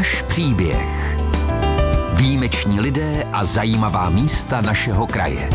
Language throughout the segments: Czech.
Náš příběh. Výjimeční lidé a zajímavá místa našeho kraje.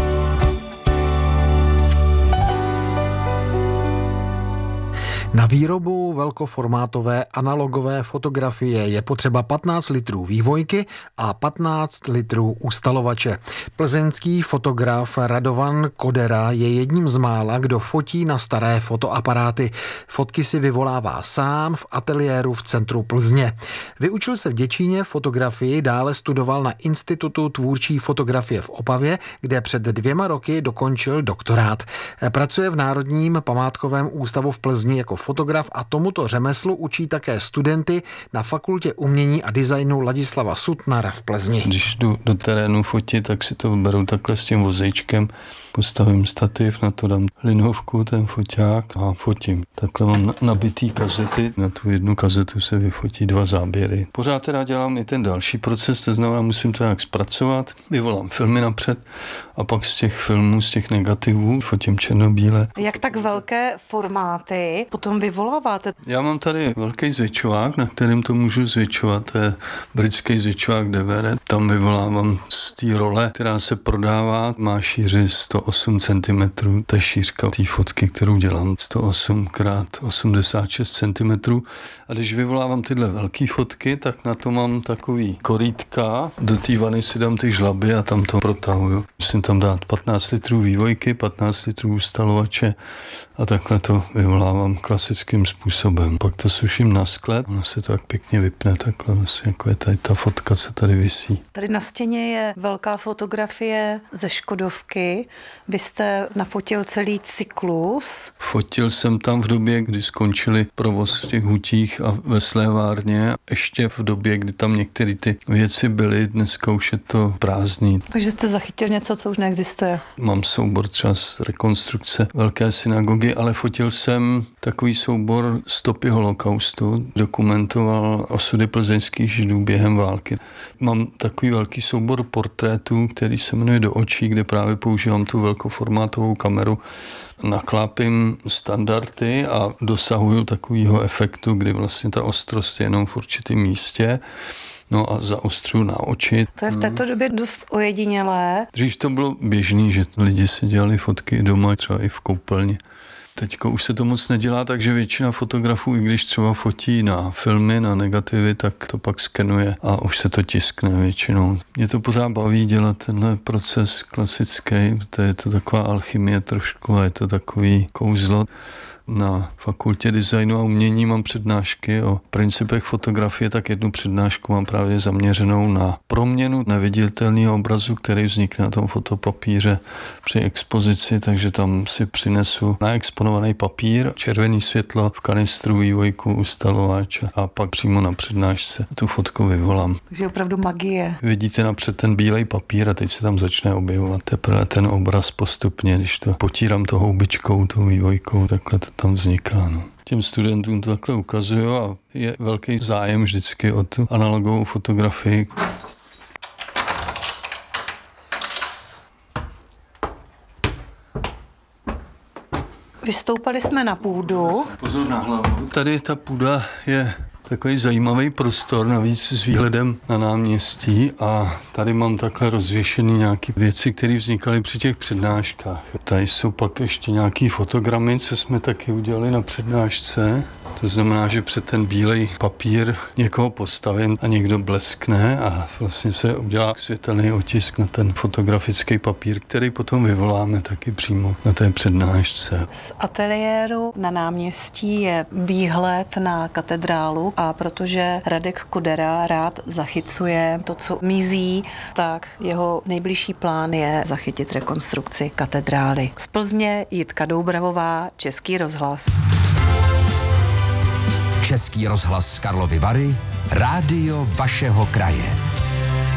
Na výrobu velkoformátové analogové fotografie je potřeba 15 litrů vývojky a 15 litrů ustalovače. Plzeňský fotograf Radovan Kodera je jedním z mála, kdo fotí na staré fotoaparáty. Fotky si vyvolává sám v ateliéru v centru Plzně. Vyučil se v Děčíně fotografii, dále studoval na Institutu tvůrčí fotografie v Opavě, kde před 2 roky dokončil doktorát. Pracuje v Národním památkovém ústavu v Plzni jako fotograf a tomuto řemeslu učí také studenty na Fakultě umění a designu Ladislava Sutnara v Plzni. Když jdu do terénu fotit, tak si to beru takhle s tím vozejčkem, postavím stativ, na to dám linovku, ten foťák a fotím. Takhle mám nabitý kazety, na tu jednu kazetu se vyfotí 2 záběry. Pořád teda dělám i ten další proces, to znamená, musím to nějak zpracovat, vyvolám filmy napřed a pak z těch filmů, z těch negativů fotím černobíle. Jak tak velké formáty potom vyvoláváte? Já mám tady velký zvětšovák, na kterém to můžu zvětšovat, to je britský zvětšovák DVD. Tam vyvolávám z té role, která se prodává, má šíři 108 cm, to je šířka té fotky, kterou dělám, 108 x 86 cm. A když vyvolávám tyhle velké fotky, tak na to mám takový korítka, do té vany si dám ty žlaby a tam to protahuju. Musím tam dát 15 litrů vývojky, 15 litrů ustalovače a takhle to vyvolávám klasickým způsobem. Pak to suším na skle, ono se to tak pěkně vypne, takhle vlastně jako je tady ta fotka, co tady visí. Tady na stěně je velká fotografie ze Škodovky. Vy jste nafotil celý cyklus. Fotil jsem tam v době, kdy skončili provoz v těch hutích a ve slévárně. Ještě v době, kdy tam některé ty věci byly, dneska už je to prázdný. Takže jste zachytil něco, co už neexistuje. Mám soubor třeba z rekonstrukce velké synagogy, ale fotil jsem takový soubor stopy holokaustu. Dokumentoval osudy plzeňských židů během války. Mám takový velký soubor portrétů, který se jmenuje Do očí, kde právě používám tu velkoformátovou kameru. Naklápím standardy a dosahuju takového efektu, kdy vlastně ta ostrost je jenom v určitém místě. No a zaostřuju na oči. To je v této době dost ojedinělé. Dřív to bylo běžný, že lidi si dělali fotky doma, třeba i v koupelně. Teďko už se to moc nedělá, takže většina fotografů, i když třeba fotí na filmy, na negativy, tak to pak skenuje a už se to tiskne většinou. Mě to pořád baví dělat tenhle proces klasický, to je to taková alchymie trošku a je to takový kouzlo. Na Fakultě designu a umění mám přednášky o principech fotografie, tak jednu přednášku mám právě zaměřenou na proměnu neviditelného obrazu, který vznikne na tom fotopapíře při expozici, takže tam si přinesu naexponovaný papír, červený světlo v kanistru, vývojku, ustalovač a pak přímo na přednášce tu fotku vyvolám. Takže opravdu magie. Vidíte napřed ten bílej papír a teď se tam začne objevovat teprve ten obraz postupně, když to potírám tou houbičkou, tou vývojkou, takhle to tam vzniká. No. Těm studentům to takhle ukazuju a je velký zájem vždycky o tu analogovou fotografii. Vystoupali jsme na půdu. Pozor na hlavu. Tady ta půda je takový zajímavý prostor, navíc s výhledem na náměstí a tady mám takhle rozvěšený nějaké věci, které vznikaly při těch přednáškách. Tady jsou pak ještě nějaké fotogramy, co jsme taky udělali na přednášce. To znamená, že před ten bílej papír někoho postavím a někdo bleskne a vlastně se udělá světelný otisk na ten fotografický papír, který potom vyvoláme taky přímo na té přednášce. Z ateliéru na náměstí je výhled na katedrálu a protože Radek Kodera rád zachycuje to, co mizí, tak jeho nejbližší plán je zachytit rekonstrukci katedrály. Z Plzně Jitka Doubravová, Český rozhlas. Český rozhlas Karlovy Vary, rádio vašeho kraje.